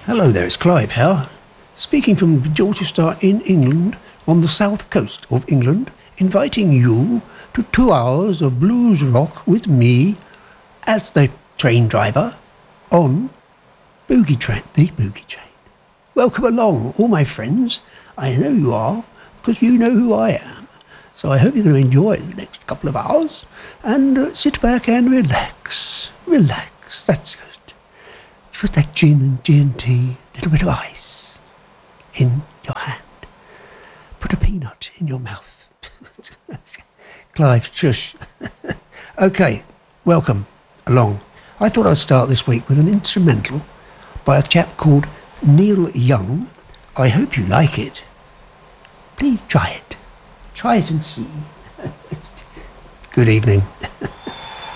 Hello there, it's Clive here, speaking from Dorchester in England, on the south coast of England, inviting you to 2 hours of blues rock with me as the train driver on Boogie Train, the Boogie Train. Welcome along, all my friends. I know you are, because you know who I am. So I hope you're going to enjoy the next couple of hours and sit back and relax. Relax, that's good. Put that gin and G&T, a little bit of ice in your hand. Put a peanut in your mouth. Clive, shush. Okay, welcome along. I thought I'd start this week with an instrumental by a chap called Neil Young. I hope you like it. Please try it. Try it and see. Good evening.